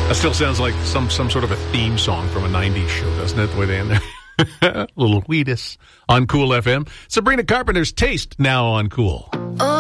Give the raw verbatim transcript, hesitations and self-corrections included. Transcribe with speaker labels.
Speaker 1: That still sounds like some, some sort of a theme song from a nineties show, doesn't it, the way they end there? Little Wheatus on Cool F M. Sabrina Carpenter's Taste now on Cool.